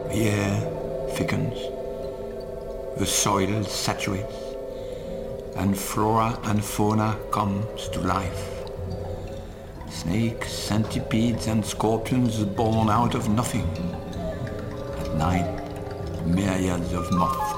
The air thickens, the soil saturates, and flora and fauna comes to life. Snakes, centipedes and scorpions born out of nothing. At night, myriads of moths